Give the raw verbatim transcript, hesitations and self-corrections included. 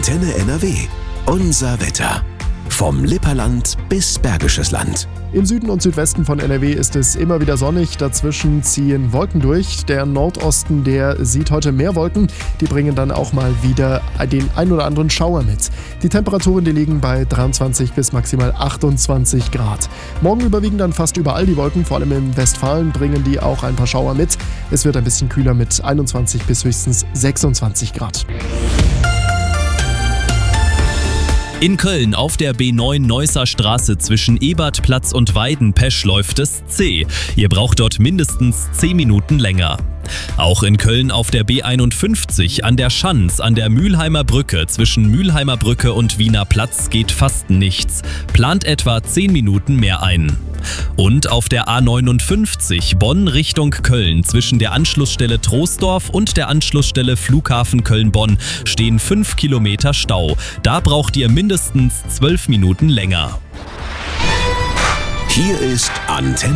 Antenne N R W. Unser Wetter. Vom Lipperland bis Bergisches Land. Im Süden und Südwesten von N R W ist es immer wieder sonnig, dazwischen ziehen Wolken durch. Der Nordosten, der sieht heute mehr Wolken, die bringen dann auch mal wieder den ein oder anderen Schauer mit. Die Temperaturen, die liegen bei dreiundzwanzig bis maximal achtundzwanzig Grad. Morgen überwiegen dann fast überall die Wolken, vor allem in Westfalen bringen die auch ein paar Schauer mit. Es wird ein bisschen kühler mit einundzwanzig bis höchstens sechsundzwanzig Grad. In Köln auf der B neun Neusser Straße zwischen Ebertplatz und Weidenpesch läuft es zäh. Ihr braucht dort mindestens zehn Minuten länger. Auch in Köln auf der B einundfünfzig an der Schanz an der Mülheimer Brücke zwischen Mülheimer Brücke und Wiener Platz geht fast nichts. Plant etwa zehn Minuten mehr ein. Und auf der A neunundfünfzig Bonn Richtung Köln zwischen der Anschlussstelle Troisdorf und der Anschlussstelle Flughafen Köln-Bonn stehen fünf Kilometer Stau. Da braucht ihr mindestens zwölf Minuten länger. Hier ist Antenne